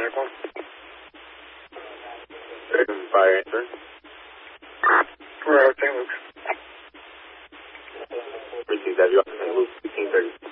one. Fire answer. 4 hours, St. Luke. Received that. You are St. Luke, 1530.